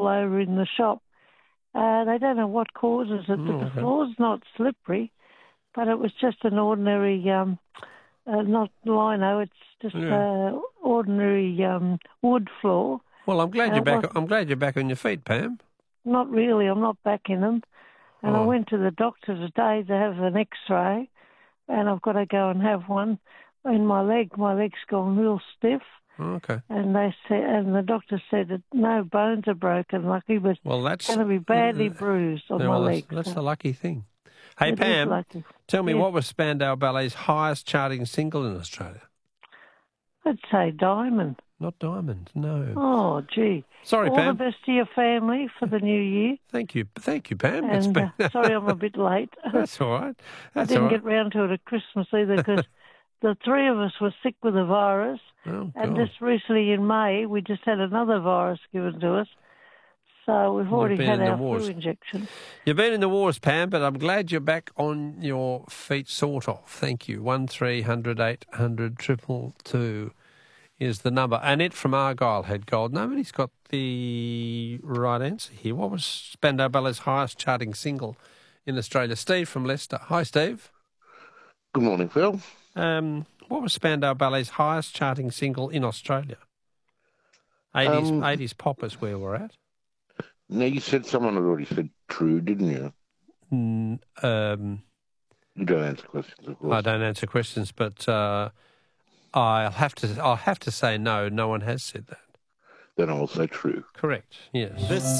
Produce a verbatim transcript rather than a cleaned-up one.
all over in the shop. Uh, they don't know what causes it, but Oh, the okay. floor's not slippery, but it was just an ordinary, um, uh, not lino, it's just Yeah. uh, ordinary um, wood floor. Well, I'm glad Uh, you're back. wasn't- I'm glad you're back on your feet, Pam. Not really, I'm not back in them. And I Oh. went to the doctor today to have an x-ray, and I've got to go and have one in my leg. My leg's gone real stiff. Oh, okay. And they said, and the doctor said that no bones are broken, lucky, but Well, it's that's going to be badly bruised on yeah, my well, that's, leg. that's so the lucky thing. Hey, it is Pam, lucky. tell me, Yes. what was Spandau Ballet's highest charting single in Australia? I'd say Diamond. Not Diamond, no. Oh, gee. Sorry, All Pam. the best to your family for the new year. Thank you, thank you, Pam. It's And been... uh, sorry I'm a bit late. That's all right. I That's didn't all right. get round to it at Christmas either because the three of us were sick with the virus. Oh, And God. just recently in May, we just had another virus given to us. So we've You've already been had in the our wars. flu injection. You've been in the wars, Pam, but I'm glad you're back on your feet, sort of. Thank you. One three hundred eight hundred triple two is the number. Annette from Argyle had gold. Nobody's got the right answer here. What was Spandau Ballet's highest charting single in Australia? Steve from Leicester. Hi, Steve. Good morning, Phil. Um, what was Spandau Ballet's highest charting single in Australia? eighties, Um, eighties pop is where we're at. Now, you said someone had already said true, didn't you? Mm, um, You don't answer questions, of course. I don't answer questions, but uh, I'll have to. I'll have to say no. No one has said that. Then I'll say true. Correct. Yes. This